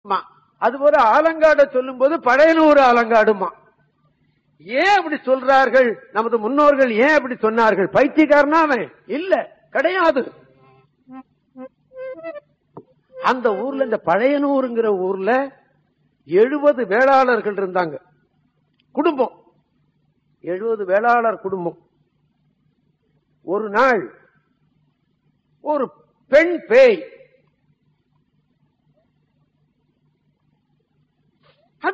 அதுபோல ஆலங்காட சொல்லும் போது பழையனூர் ஆலங்காடுமா. ஏன் அப்படி சொல்றார்கள்? நமது முன்னோர்கள் ஏன் அப்படி சொன்னார்கள்? பைத்தியக்காரனா அவன் இல்ல, கிடையாது. அந்த ஊர்ல, இந்த பழையனூருங்கிற ஊர்ல 70 வேளாளர்கள் இருந்தாங்க. குடும்பம் 70 வேளாளர் குடும்பம். ஒரு நாள் ஒரு பெண் பேய், அது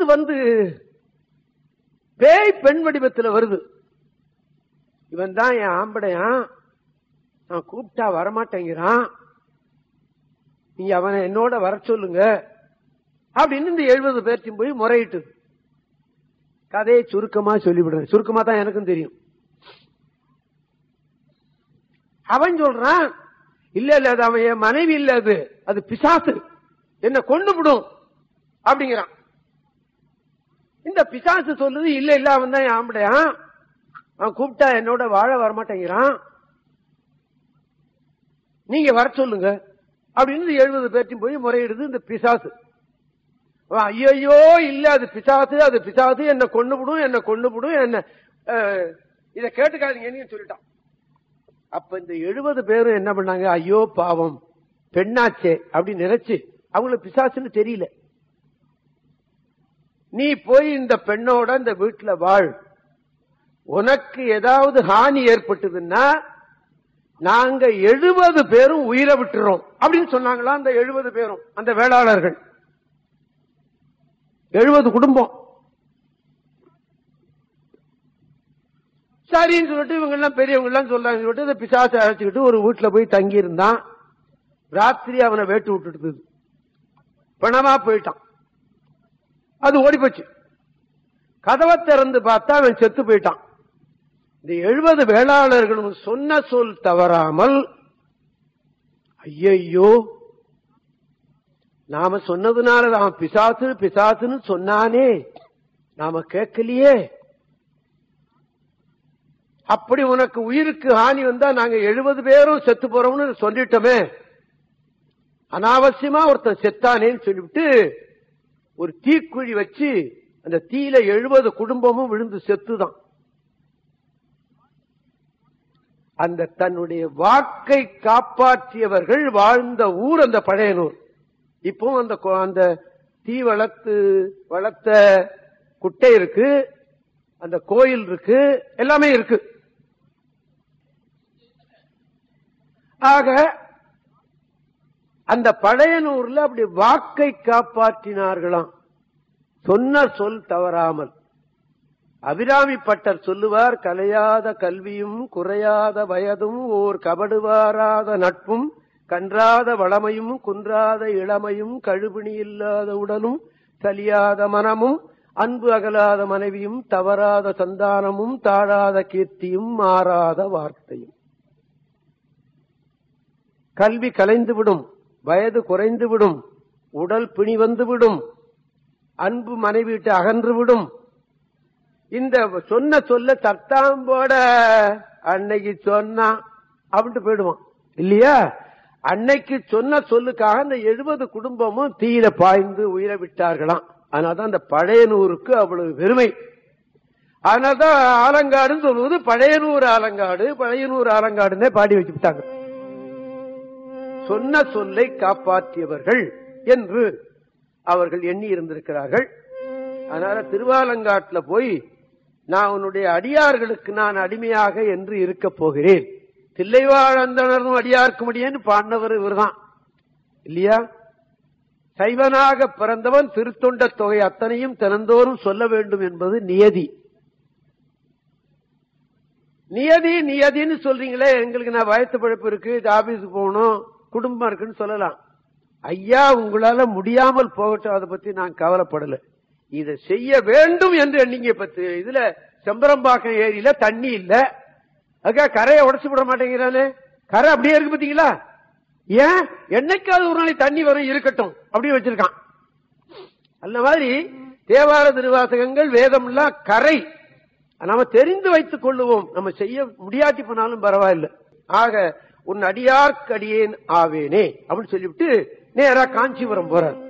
பேய் பெண் வடிவத்தில் வருது. இவன் தான் என் ஆம்படையான், நான் கூப்பிட்டா வரமாட்டேங்கிறான், நீங்க அவனை என்னோட வர சொல்லுங்க அப்படின்னு இந்த 70 பேர்த்தையும் போய் முறையிட்டு. கதையை சுருக்கமா சொல்லிவிடுறேன், சுருக்கமா தான் எனக்கும் தெரியும். அவன் சொல்றான், இல்ல இல்ல அது அவன் என் மனைவி இல்ல, அது பிசாசு, என்ன கொண்டு விடும் அப்படிங்கிறான். இந்த பிசாசு சொல்லுது, இல்ல இல்ல அவன் தான் என் ஆம்படையான், அவன் கூப்பிட்டா என்னோட வாழ வரமாட்டேங்கிறான், நீங்க வர சொல்லுங்க அப்படின்னு 70 பேர்த்தையும் போய் முறையிடுது இந்த பிசாசு. ஐயோ இல்ல அது பிசாசு, அது பிசாசு, என்ன கொண்டுவிடும், என்ன கொண்டுவிடும், என்ன இதை கேட்டுக்காதீங்கன்னு சொல்லிட்டான். அப்ப இந்த 70 பேரும் என்ன பண்ணாங்க, ஐயோ பாவம் பெண்ணாச்சே அப்படின்னு நினைச்சு, அவங்களுக்கு பிசாசுன்னு தெரியல, நீ போய் இந்த பெண்ணோட இந்த வீட்டுல வாழ், உனக்கு ஏதாவது ஹானி ஏற்பட்டதுன்னா நாங்க 70 பேரும் உயிரை விட்டுறோம் அப்படின்னு சொன்னாங்களா. அந்த 70 பேரும், அந்த வேளாளர்கள் 70 குடும்பம். சரின்னு சொல்லிட்டு இவங்க எல்லாம் பெரியவங்க எல்லாம் சொல்றாங்க சொல்லிட்டு இந்த பிசாசை அழைச்சுக்கிட்டு ஒரு வீட்டுல போய் தங்கி இருந்தான். ராத்திரி அவனை வேட்டு விட்டுட்டு பணமா போயிட்டான். அது ஓடி போச்சு. கதவை திறந்து பார்த்தா அவன் செத்து போயிட்டான். இந்த 70 வேளாளர்களும் சொன்ன சொல் தவறாமல், ஐயோ நாம சொன்னதுனால அவன் பிசாசு பிசாசுன்னு சொன்னானே, நாம கேட்கலையே, அப்படி உனக்கு உயிருக்கு ஹானி வந்தா நாங்க 70 பேரும் செத்து போறோம்னு சொல்லிட்டோமே, அனாவசியமா ஒருத்தன் செத்தானேன்னு சொல்லிவிட்டு ஒரு தீக்குழி வச்சு அந்த தீயில 70 குடும்பமும் விழுந்து செத்துதான். அந்த தன்னுடைய வாக்கை காப்பாற்றியவர்கள் வாழ்ந்த ஊர் அந்த பழையனூர். இப்போ அந்த தீ வளர்த்த குட்டை இருக்கு, அந்த கோயில் இருக்கு, எல்லாமே இருக்கு. ஆக அந்த பழையனூர்ல அப்படி வாக்கை காப்பாற்றினார்களாம், சொன்ன சொல் தவறாமல். அபிராமி பட்டர் சொல்லுவார், கலையாத கல்வியும் குறையாத வயதும் ஓர் கபடுவாராத நட்பும் கன்றாத வளமையும் குன்றாத இளமையும் கழுபிணி இல்லாத உடலும் சலியாத மனமும் அன்பு அகலாத மனைவியும் தவறாத சந்தானமும் தாழாத கீர்த்தியும் மாறாத வார்த்தையும். கல்வி கலைந்துவிடும், வயது குறைந்துவிடும், உடல் பிணி வந்துவிடும், அன்பு மனைவி விட்டு அகன்றுவிடும். இந்த சொன்ன சொல்ல தட்டாம்போட அன்னைக்கு சொன்னா அப்படின்ட்டு போயிடுவான் இல்லையா. அன்னைக்கு சொன்ன சொல்லுக்காக அந்த 70 குடும்பமும் தீயில பாய்ந்து உயிரை விட்டார்களாம். அதனால்தான் அந்த பழையனூருக்கு அவ்வளவு பெருமை. அதனால்தான் ஆலங்காடுன்னு சொல்லுவது பழையனூர் ஆலங்காடு, பழையனூர் ஆலங்காடுன்னே பாடி வச்சுட்டாங்க. சொன்ன சொல்லை காப்பாற்றியவர்கள் என்று அவர்கள் எண்ணி இருந்திருக்கிறார்கள். அதனால திருவாலங்காட்டுல போய் நான் உன்னுடைய அடியார்களுக்கு நான் அடிமையாக என்று இருக்க போகிறேன், தில்லைவாழந்தனரும் அடியார்க்கு முடியேன்னு பாடினவர் இவர்தான் இல்லையா. சைவனாக பிறந்தவன் திருத்தொண்ட தொகை அத்தனையும் தினந்தோறும் சொல்ல வேண்டும் என்பது நியதி. நியதி நியதின்னு சொல்றீங்களே, எங்களுக்கு நான் வயத்து பழப்பு இருக்கு, ஆபீஸுக்கு போகணும், குடும்பம் இருக்குன்னு சொல்லலாம். ஐயா உங்களால முடியாமல் போகட்டும், அதை பத்தி நான் கவலைப்படல, இதை செய்ய வேண்டும் என்று எண்ணிங்க. பத்து இதுல செம்பரம்பாக்கம் ஏரியில தண்ணி இல்ல, அதுக்காக கரையை உடைச்சு விட மாட்டேங்கிறானே, கரை அப்படியே இருக்கு பாத்தீங்களா. ஏன் என்னைக்காவது ஒரு நாளைக்கு தண்ணி வரும், இருக்கட்டும் அப்படி வச்சிருக்கான். அந்த மாதிரி தேவார திருவாசகங்கள் வேதம் எல்லாம் கரை, நாம தெரிந்து வைத்துக் கொள்ளுவோம், நம்ம செய்ய முடியாட்டி போனாலும் பரவாயில்லை. ஆக உன் அடியார்க்கு அடியேன் ஆவேனே அப்படின்னு சொல்லிவிட்டு நேரா காஞ்சிபுரம் போறார்.